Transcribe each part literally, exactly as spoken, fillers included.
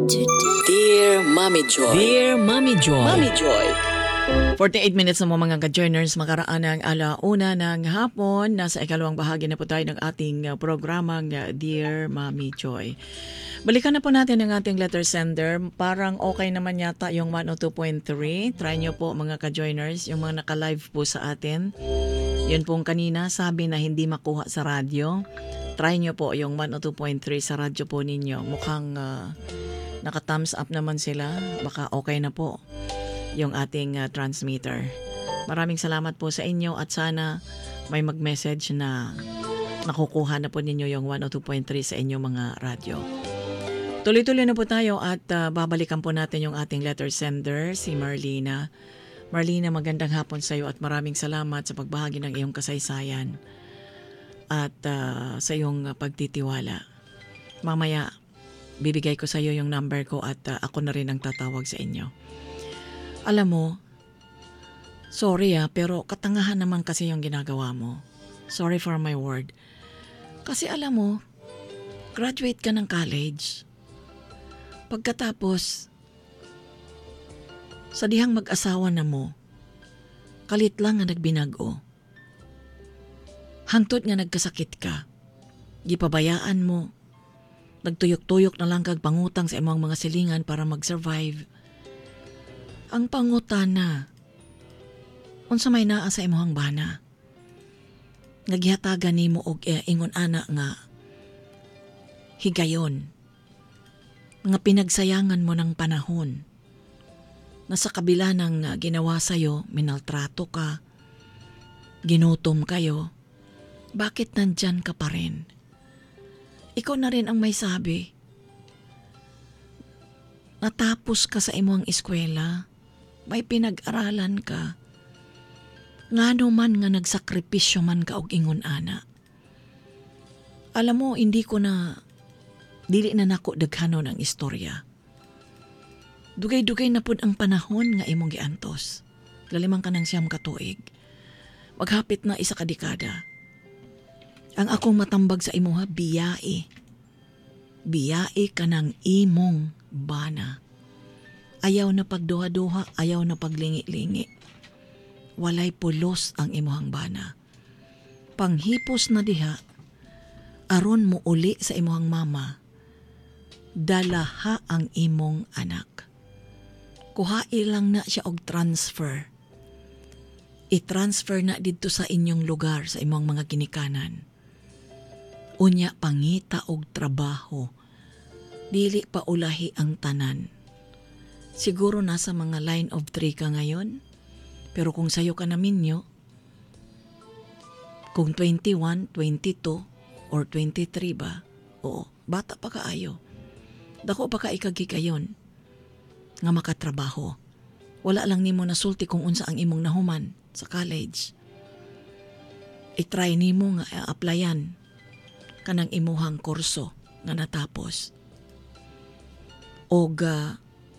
Dear Mommy Joy. Dear Mommy Joy. Mommy Joy. forty-eight minutes na mo mga ka-joiners, makaraan ng alauna ng hapon. Nasa ikalawang bahagi na po tayo ng ating uh, programang uh, Dear Mommy Joy. Balikan na po natin ang ating letter sender. Parang okay naman yata yung one oh two point three. Try nyo po mga ka-joiners, yung mga naka-live po sa atin. Yun pong kanina sabi na hindi makuha sa radyo. Try nyo po yung one oh two point three sa radyo po ninyo. Mukhang uh, naka-thumbs up naman sila. Baka okay na po yung ating uh, transmitter. Maraming salamat po sa inyo at sana may mag-message na nakukuha na po ninyo yung one oh two point three sa inyong mga radyo. Tuloy-tuloy na po tayo at uh, babalikan po natin yung ating letter sender, si Marlena. Marlena, magandang hapon sa iyo at maraming salamat sa pagbahagi ng iyong kasaysayan at uh, sa iyong uh, pagtitiwala. Mamaya, bibigay ko sa iyo yung number ko at uh, ako na rin ang tatawag sa inyo. Alam mo, sorry ah, pero katangahan naman kasi yung ginagawa mo. Sorry for my word. Kasi alam mo, graduate ka ng college. Pagkatapos, sa dihang mag-asawa na mo, kalit lang nga nagbinago. Hangtod nga nagkasakit ka. Gipabayaan mo. Nagtuyok-tuyok na lang kag pangutang sa imong mga silingan para mag-survive. Ang pangutana, unsa may naa sa imong bana. Naghihatagan nimo og eh, ingon ana nga higayon. Nga pinagsayangan mo ng panahon. Na sa kabila ng uh, ginawa sa'yo, minaltrato ka, ginutom kayo, bakit nandyan ka pa rin? Ikaw na rin ang may sabi. Natapos ka sa imong eskwela, may pinag-aralan ka, ngano man nga nagsakripisyo man ka og ingon ana. Alam mo, hindi ko na, dili na nako daghanon ang istorya. Dugay-dugay na pud ang panahon nga imong giantos. Lalimang ka ng siyam katuig. Maghapit na isa ka dekada. Ang akong matambag sa imuha, biyae. Biyae ka ng imong bana. Ayaw na pagduha-duha, ayaw na paglingi-lingi. Walay pulos ang imuhang bana. Panghipos na diha, aron mo uli sa imuhang mama, dalaha ang imong anak. Kuhai lang na siya og transfer. I-transfer na dito sa inyong lugar, sa imong mga ginikanan. Unya pangita og trabaho. Dili pa ulahi ang tanan. Siguro nasa mga line of three ka ngayon. Pero kung sayo ka na minyo, kung twenty-one, twenty-two, or twenty-three ba, oo, bata pa kaayo. Dako pa ka ikagigayon nga makatrabaho. Wala lang nimo nasulti kung unsa ang imong nahuman sa college. I-try nimo nga applyan kanang imuhang kurso nga natapos. Og uh,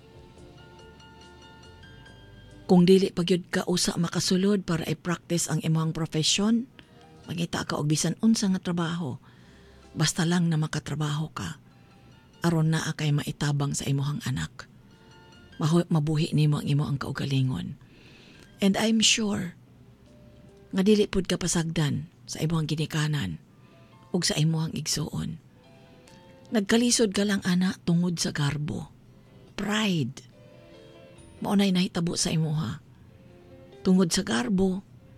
kung dili pagyud ka usa makasulod para i-practice ang imong profession, mangita ka og bisan unsa nga trabaho. Basta lang na makatrabaho ka. Aron naa kay maitabang sa imong anak. Mabuhi nimo ang imo ang kaugalingon. And I'm sure nga dili pud ka pasagdan sa imong ginikanan ug sa imong igsuon. Nagkalisod ka lang ana tungod sa garbo. Pride. Maunay nahitabo sa imuha. Tungod sa garbo,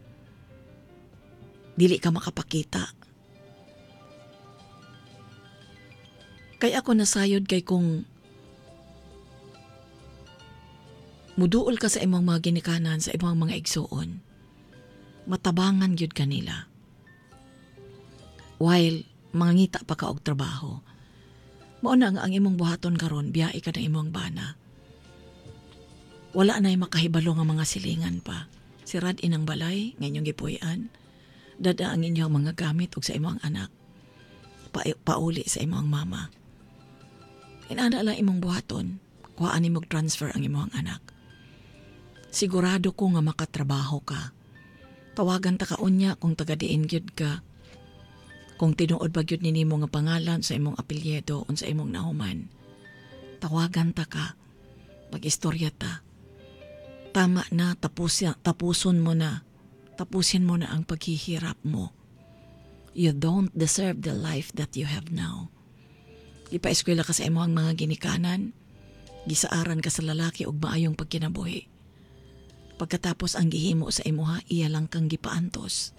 dili ka makapakita. Kay ako nasayod kay kung muduol ka sa imong mga ginikanan, sa imong mga igsuon, matabangan gyud kanila. While mangangita pa ka og trabaho, mauna nga ang imong buhaton karon, biyahe ka ng imong bana. Wala na'y makahibalo nga mga silingan pa. Sirad inang balay, ngayong gipuy-an, dada ang inyong mga gamit og sa imong anak. Pa pauli sa imong mama. Inana lang imong buhaton, kuhaan imong transfer ang imong anak. Sigurado ko nga makatrabaho ka. Tawagan ta ka unya kung taga-diin gyud ka. Kung tinuod ba gyud nimo nga pangalan sa imong apelyido unsa imong nahuman. tawagan ta ka, mag-istorya ta. Tama na, tapus, tapuson mo na. Tapusin mo na ang paghihirap mo. You don't deserve the life that you have now. Ipa-eskwela ka sa imo ang mga ginikanan, gisaaran ka sa lalaki og maayong pagkinabuhi. Pagkatapos ang gihimo sa imuha, iya lang kang gipaantos.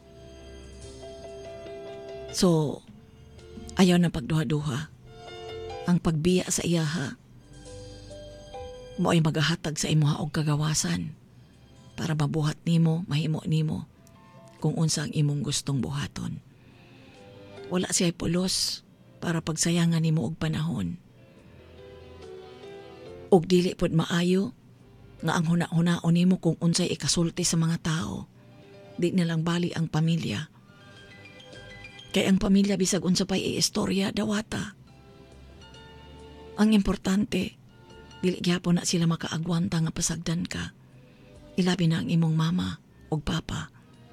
So, ayaw na pagduha-duha. Ang pagbiya sa iyaha, mo ay magahatag sa imuha og kagawasan para mabuhat nimo, mahimo nimo kung unsa ang imong gustong buhaton. Wala siya'y pulos para pagsayangan nimo og panahon. Og dili pod maayo nga ang huna-hunaon nimo kung unsay ikasulti sa mga tao. Di nilang bali ang pamilya. Kay ang pamilya bisag unsa pay iistorya dawata. Ang importante, dili gyapon na sila makaagwanta nga pasagdan ka. Ilabi na ang imong mama o papa.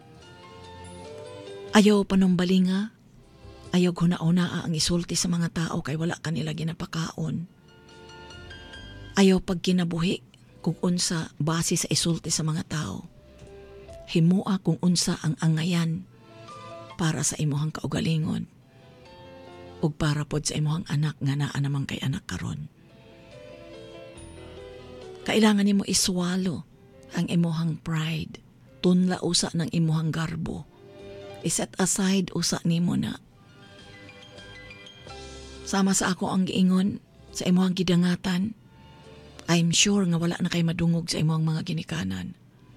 Ayaw panumbalinga, ayaw huna-hunaa ang isulti sa mga tao kay wala kanila ginapakaon. Ayaw pagkinabuhi kung unsa base sa isulti sa mga tao. Himua kung unsa ang angayan para sa imuhang kaugalingon ug para pod sa imuhang anak nga naa namang kay anak karon. Kailangan nimo iswalo ang imuhang pride. Tunla usa ng imuhang garbo. Iset aside usa nimo na. Sama sa ako ang giingon sa imuhang gidangatan, I'm sure nga wala na kay madungog sa imuhang mga ginikanan.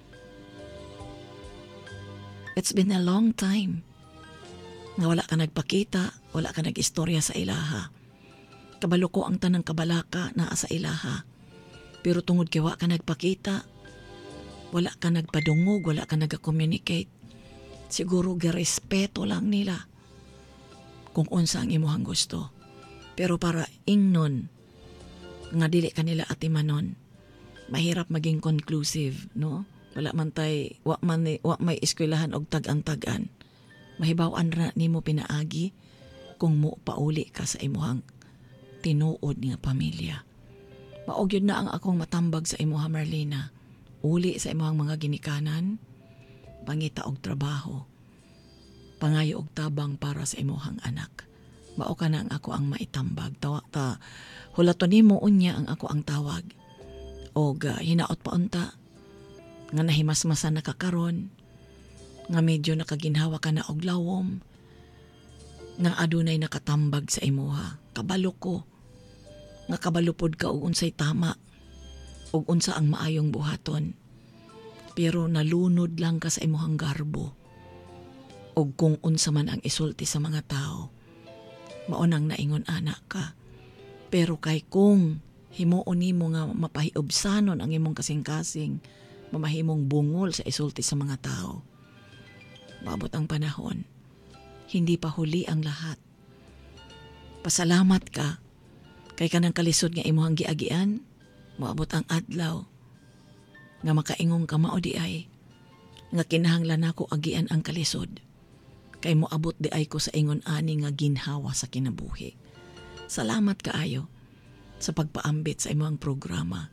It's been a long time nga wala ka nagpakita, wala ka nag-istorya sa ilaha. Kabalo ko ang tanang kabalaka naa sa ilaha. Pero tungod kay wa ka nagpakita, wala ka nagpadungog, wala ka nag-communicate, siguro girespeto lang nila kung unsa ang imuhang gusto. Pero para ingnon nga dili kanila atimanon, mahirap maging conclusive, no? Wala man tay, wa man wa may eskwelahan og tag-an-tagan. Mahibaw-an ra nimo pinaagi kung mo pauli ka sa imuhang tinuod nga pamilya. Maog yun na ang akong matambag sa imuha, Marlena. Uli sa imuhang mga ginikanan, pangita og trabaho, pangayo og tabang para sa imuhang anak. Mao ka na ang ako ang maitambag. Tawa ta, hulaton nimo unya ang ako ang tawag. Og uh, hinaot pa unta, nga nahimasmasan na kakaron, nga medyo nakaginhawa ka na og lawom, nga adunay nakatambag sa imuha. Kabalo ko, nga kabalupod ka og unsay tama og unsa ang maayong buhaton, pero nalunod lang ka sa imuhang garbo og kung unsa man ang isulti sa mga tao. Maunang naingon anak ka, pero kay kung himuon nimo nga mapahiobsanon ang imong kasing-kasing, mamahimong bungol sa isulti sa mga tao, maabot ang panahon, hindi pa huli ang lahat. Pasalamat ka kay kanang kalisod nga imuhang giagian, moabot ang adlaw nga makaingong ka mao di ay nga kinahanglan nako agian ang kalisod kay moabot di ay ko sa ingon ani nga ginhawa sa kinabuhi. Salamat kaayo sa pagpaambit sa imuhang programa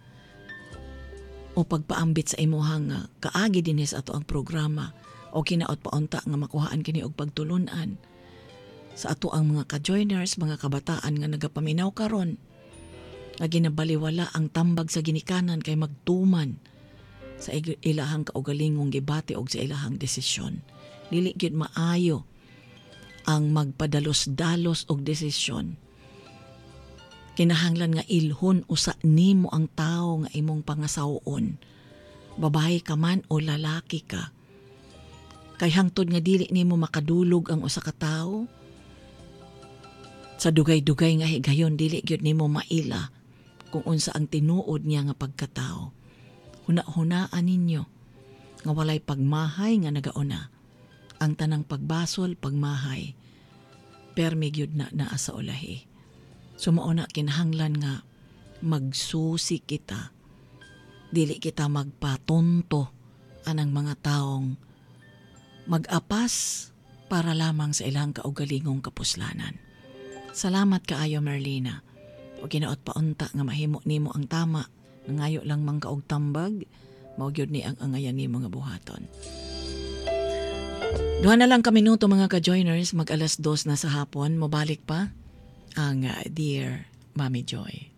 o pagpaambit sa imuhang uh, kaagi dinhi sa ato ang programa o kinaot paunta nga makuhaan kini og pagtulunan sa ato ang mga ka-joiners, mga kabataan nga nagapaminaw karon nga ginabaliwala ang tambag sa ginikanan kay magtuman sa ilahang kaugalingong gibati og sa ilahang desisyon. Dili gyud maayo ang magpadalos-dalos og desisyon. Kinahanglan nga ilhon usa nimo ang tawo nga imong pangasawon. Babae ka man o lalaki ka. Kay hangtod nga dili nimo makadulog ang usa ka tawo, sa dugay-dugay nga higayon dili gyud nimo maila kung unsa ang tinuod niya nga pagkatao. Huna-hunaan ninyo nga walay pagmahay nga nagauna. Ang tanang pagbasol pagmahay, permi gyud na naa sa ulahi. Sumao na kinahanglan nga magsusi kita. Dili kita magpatonto anang mga taong mag-apas para lamang sa ilang kaugalingong kapuslanan. Salamat kaayo, Marlena. o kinaot paunta nga mahimo nimo ang tama, ngayo lang man kaog tambag, mao gyud ni ang angayan nimo nga buhaton. Duha na lang ka minuto mga ka-joiners, mag alas dos na sa hapon, mobalik pa ang uh, Dear Mommy Joy.